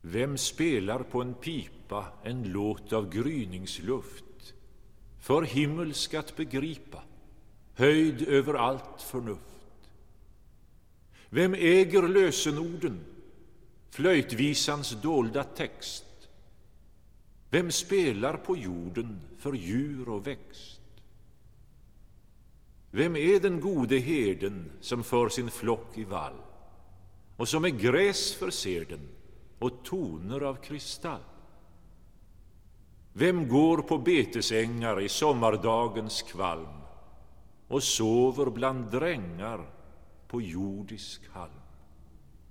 Vem spelar på en pipa en låt av gryningsluft, för himmelsk att begripa, höjd över allt förnuft? Vem äger lösenorden, flöjtvisans dolda text? Vem spelar på jorden för djur och växt? Vem är den gode herden som för sin flock i vall och som med gräs förser den och toner av kristall? Vem går på betesängar i sommardagens kvalm och sover bland drängar på jordisk halm?